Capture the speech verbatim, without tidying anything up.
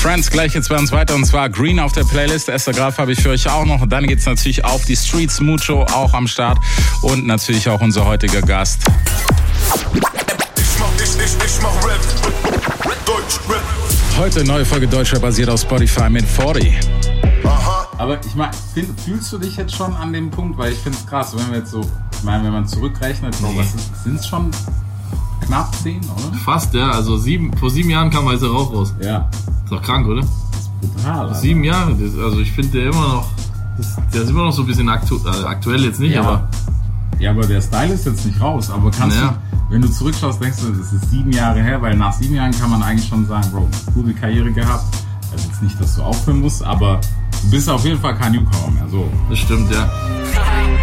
Friends gleich jetzt bei uns weiter und zwar Green auf der Playlist. Esther Graf habe ich für euch auch noch. Und dann geht's natürlich auf die Streets, Mucho auch am Start und natürlich auch unser heutiger Gast. Ich mach, ich, ich, ich mach Rap. Deutschrap. Heute neue Folge Deutschrap basiert auf Spotify mit vierzig. Aha. Aber ich meine, fühlst du dich jetzt schon an dem Punkt, weil ich finde es krass, wenn wir jetzt so, ich meine, wenn man zurückrechnet, so, was sind es schon knapp zehn, oder? Fast, ja, also sieben, vor sieben Jahren kam Weißer Rauch raus. Ja. Ist doch krank, oder? Das ist brutal. Also. Sieben Jahre, das, also ich finde der immer noch, das, der ist immer noch so ein bisschen aktu äh, aktuell jetzt nicht, ja. aber... Ja, aber der Style ist jetzt nicht raus, aber kannst ja. du, wenn du zurückschaust, denkst du, das ist sieben Jahre her, weil nach sieben Jahren kann man eigentlich schon sagen, Bro, gute Karriere gehabt. Also jetzt nicht, dass du aufhören musst, aber du bist auf jeden Fall kein Newcomer mehr, so. Das stimmt, ja.